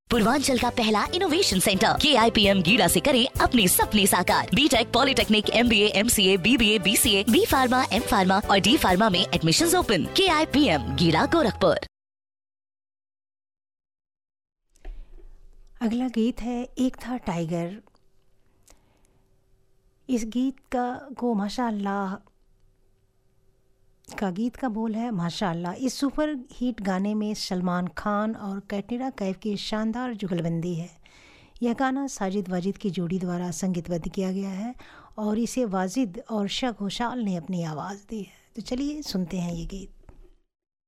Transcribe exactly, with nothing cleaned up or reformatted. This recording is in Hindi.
पूर्वांचल का पहला इनोवेशन सेंटर के आई पी एम गीड़ा से करें अपने सपने साकार। बीटेक, पॉलिटेक्निक, एम बी ए, एम सी ए, बी बी ए, बी सी ए, बी फार्मा, एम फार्मा और डी फार्मा में एडमिशंस ओपन। के आई पी एम गीड़ा, गोरखपुर। अगला गीत है एक था टाइगर। इस गीत का को माशाअल्लाह का गीत का बोल है माशाअल्लाह। इस सुपर हिट गाने में सलमान खान और कैटरीना कैफ की शानदार जुगलबंदी है। यह गाना साजिद वाजिद की जोड़ी द्वारा संगीतबद्ध किया गया है और इसे वाजिद और शा घोषाल ने अपनी आवाज़ दी है। तो चलिए सुनते हैं ये गीत।